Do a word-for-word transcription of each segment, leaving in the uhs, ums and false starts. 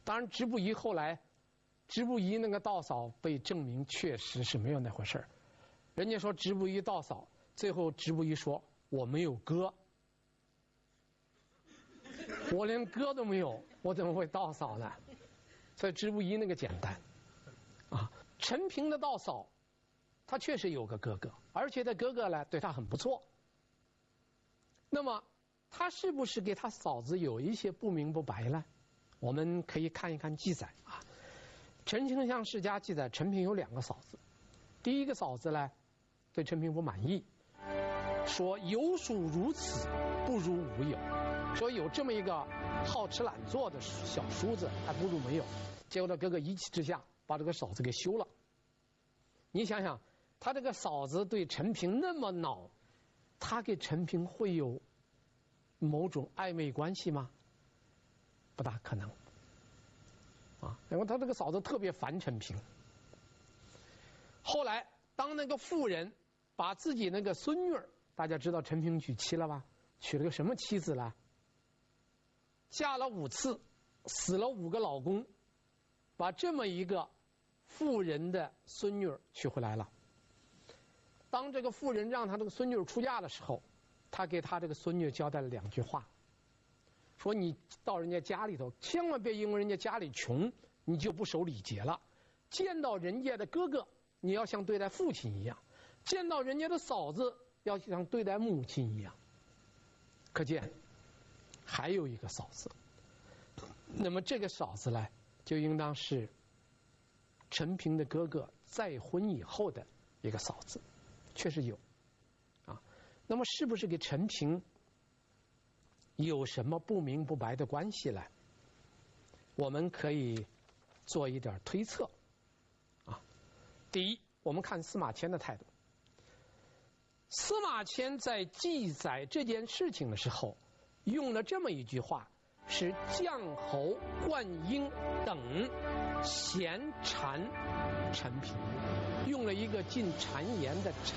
当然，织布衣后来，织布衣那个道嫂被证明确实是没有那回事儿。人家说织布衣道嫂，最后织布衣说我没有哥，我连哥都没有，我怎么会道嫂呢？所以织布衣那个简单啊。陈平的道嫂，他确实有个哥哥，而且他哥哥呢对他很不错。那么他是不是给他嫂子有一些不明不白呢？我们可以看一看记载啊。陈丞相世家记载，陈平有两个嫂子，第一个嫂子呢对陈平不满意，说有属如此，不如无有。说有这么一个好吃懒做的小叔子，还不如没有。结果他哥哥一气之下把这个嫂子给休了。你想想，他这个嫂子对陈平那么恼，他跟陈平会有某种暧昧关系吗？不大可能啊，因为他这个嫂子特别烦陈平。后来当那个妇人把自己那个孙女儿，大家知道陈平娶妻了吧？娶了个什么妻子了？嫁了五次，死了五个老公，把这么一个妇人的孙女儿娶回来了。当这个妇人让他这个孙女儿出嫁的时候，他给他这个孙女交代了两句话，说你到人家家里头，千万别因为人家家里穷，你就不守礼节了。见到人家的哥哥，你要像对待父亲一样；见到人家的嫂子，要像对待母亲一样。可见还有一个嫂子，那么这个嫂子呢，就应当是陈平的哥哥再婚以后的一个嫂子，确实有啊。那么是不是给陈平有什么不明不白的关系呢？我们可以做一点推测啊。第一，我们看司马迁的态度。司马迁在记载这件事情的时候，用了这么一句话，是将侯灌婴等咸谗陈平，用了一个进谗言的谗。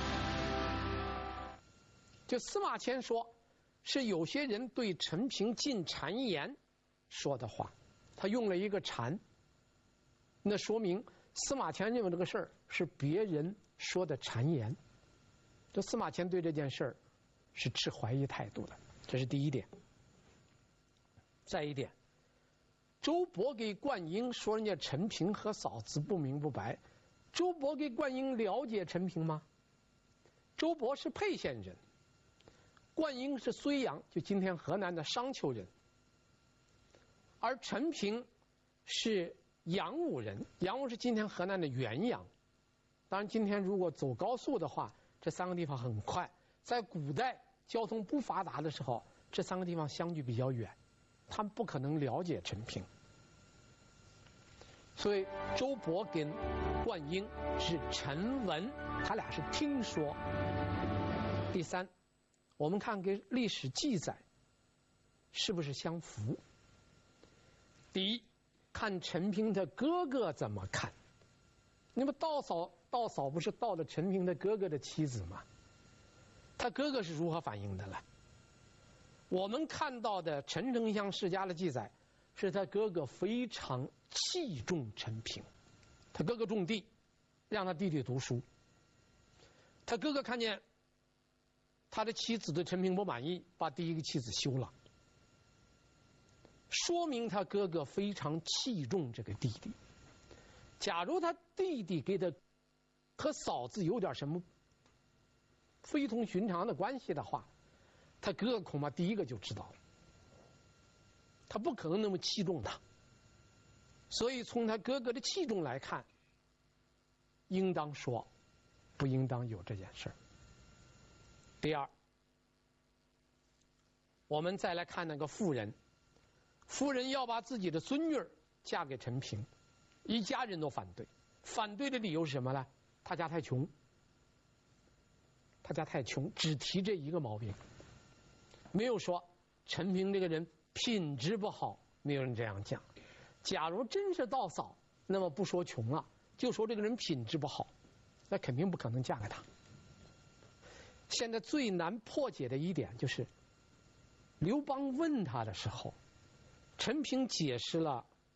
就司马迁说是有些人对陈平进谗言说的话，他用了一个谗，那说明司马迁认为这个事儿是别人说的谗言。这司马迁对这件事儿是持怀疑态度的，这是第一点。再一点，周勃给灌婴说人家陈平和嫂子不明不白，周勃给灌婴了解陈平吗？周勃是沛县人，灌婴是睢阳，就今天河南的商丘人，而陈平是阳武人，阳武是今天河南的原阳。当然今天如果走高速的话，这三个地方很快，在古代交通不发达的时候，这三个地方相距比较远，他们不可能了解陈平。所以周勃跟灌婴是陈闻，他俩是听说。第三，我们看跟历史记载是不是相符。第一，看陈平的哥哥怎么看。那么道嫂道嫂不是盗了陈平的哥哥的妻子吗？他哥哥是如何反应的呢？我们看到的陈丞相世家的记载，是他哥哥非常器重陈平，他哥哥种地，让他弟弟读书。他哥哥看见他的妻子对陈平不满意，把第一个妻子休了，说明他哥哥非常器重这个弟弟。假如他弟弟给他和嫂子有点什么非同寻常的关系的话，他哥哥恐怕第一个就知道了，他不可能那么器重他。所以从他哥哥的器重来看，应当说不应当有这件事。第二，我们再来看那个妇人，妇人要把自己的孙女儿嫁给陈平，一家人都反对，反对的理由是什么呢？他家太穷，他家太穷，只提这一个毛病，没有说陈平这个人品质不好，没有人这样讲。假如真是道嫂，那么不说穷啊，就说这个人品质不好，那肯定不可能嫁给他。现在最难破解的一点就是，刘邦问他的时候，陈平解释了